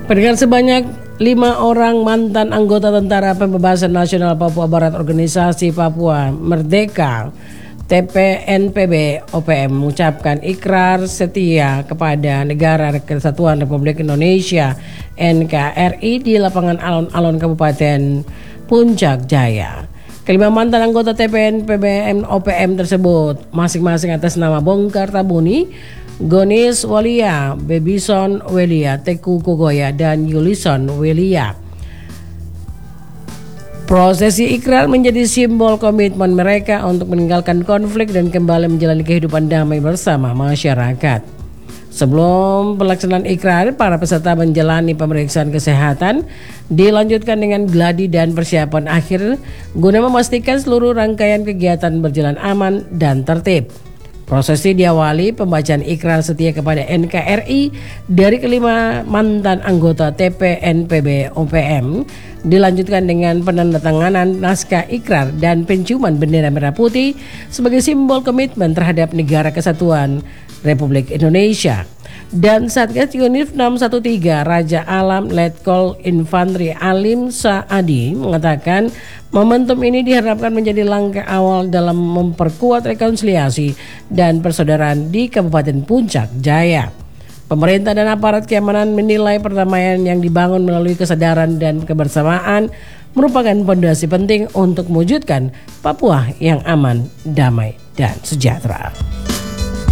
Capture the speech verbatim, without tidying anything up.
Pendengar, sebanyak lima orang mantan anggota Tentara Pembebasan Nasional Papua Barat Organisasi Papua Merdeka T P N P B O P M mengucapkan ikrar setia kepada Negara Kesatuan Republik Indonesia N K R I di lapangan Alon-Alon Kabupaten Puncak Jaya. Kelima mantan anggota T P N P B O P M tersebut masing-masing atas nama Bongkar Tabuni, Gonis Walia, Bebison Welia, Teku Kogoya, dan Yulison Welia. Prosesi ikrar menjadi simbol komitmen mereka untuk meninggalkan konflik dan kembali menjalani kehidupan damai bersama masyarakat. Sebelum pelaksanaan ikrar, para peserta menjalani pemeriksaan kesehatan, dilanjutkan dengan gladi dan persiapan akhir guna memastikan seluruh rangkaian kegiatan berjalan aman dan tertib. Prosesi diawali pembacaan ikrar setia kepada N K R I dari kelima mantan anggota T P N P B O P M, dilanjutkan dengan penandatanganan naskah ikrar dan penciuman bendera merah putih sebagai simbol komitmen terhadap Negara Kesatuan Republik Indonesia. Dan Satgas Yunif enam satu tiga Raja Alam Letkol Infantri Alim Saadi mengatakan momentum ini diharapkan menjadi langkah awal dalam memperkuat rekonsiliasi dan persaudaraan di Kabupaten Puncak Jaya. Pemerintah dan aparat keamanan menilai perdamaian yang dibangun melalui kesadaran dan kebersamaan merupakan fondasi penting untuk mewujudkan Papua yang aman, damai, dan sejahtera.